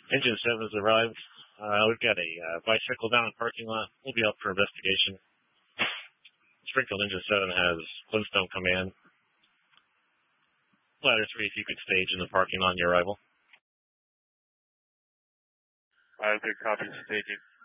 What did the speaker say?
Engine 7's arrived. We've got a bicycle down in the parking lot. We'll be up for investigation. Springfield Engine 7 has Flintstone Command. Ladder 3, if you could stage in the parking lot on your arrival. I have good copy, staging.